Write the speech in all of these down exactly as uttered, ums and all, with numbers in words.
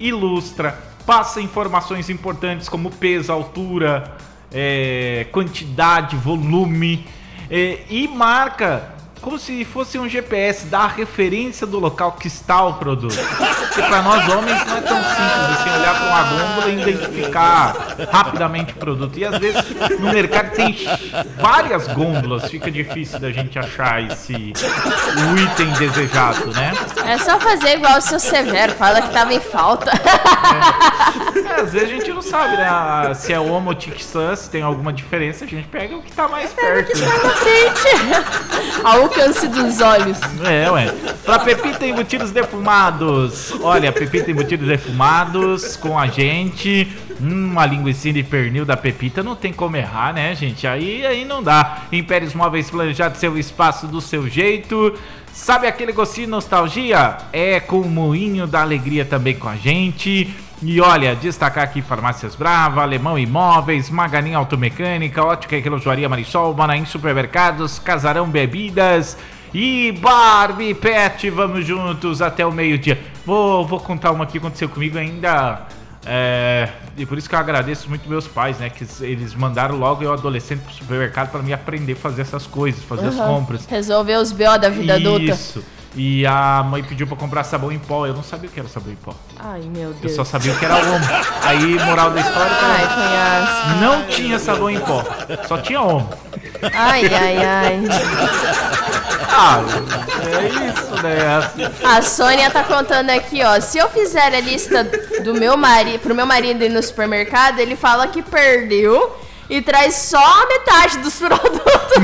ilustra, passa informações importantes como peso, altura, é, quantidade, volume, é, e marca como se fosse um G P S, dá a referência do local que está o produto. Porque para nós homens não é tão simples assim olhar para uma gôndola e identificar rapidamente o produto. E às vezes no mercado tem várias gôndolas, fica difícil da gente achar esse o item desejado, né? É só fazer igual o seu Severo, fala que tava em falta. É. É, às vezes a gente não sabe, né? Se é homo ou tixan, se tem alguma diferença, a gente pega o que tá mais perto. Né? Na frente. Ao alcance dos olhos. É, ué. Pra Pepita Embutidos Defumados. Olha, Pepita Embutidos Defumados com a gente. Hum, uma linguiça de pernil da Pepita não tem como errar, né, gente? Aí, aí não dá. Impérios Móveis planejados, seu espaço do seu jeito. Sabe aquele gostinho de nostalgia? É com o Moinho da Alegria também com a gente. E olha, destacar aqui Farmácias Brava, Alemão Imóveis, Maganin Automecânica, Ótica e Relojoaria Marisol, Manaim Supermercados, Casarão Bebidas e Barbie Pet. Vamos juntos até o meio-dia. Vou, vou contar uma aqui que aconteceu comigo ainda. É, e por isso que eu agradeço muito meus pais, né? Que eles mandaram logo eu adolescente pro supermercado para me aprender a fazer essas coisas, fazer uhum. as compras. Resolver os B O da vida isso. adulta. Isso. E a mãe pediu pra comprar sabão em pó. Eu não sabia o que era sabão em pó. Ai, meu Deus. Eu só sabia o que era omo. Aí, moral da história, ai, conhece. Não tinha sabão em pó. Só tinha omo. Ai, ai, ai. Ah, é isso, né? A Sônia tá contando aqui, ó. Se eu fizer a lista do meu marido, pro meu marido ir no supermercado, ele fala que perdeu e traz só a metade dos produtos.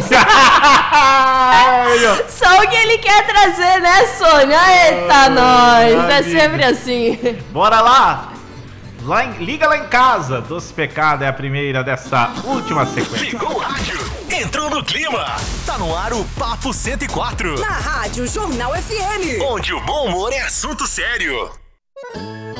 Só o que ele quer trazer, né, Sônia? Eita, oh, nós! É sempre assim. Bora lá! lá em, liga lá em casa. Doce Pecado é a primeira dessa última sequência. Ligou o rádio, entrou no clima. Tá no ar o Papo cento e quatro. Na Rádio Jornal F M. Onde o bom humor é assunto sério.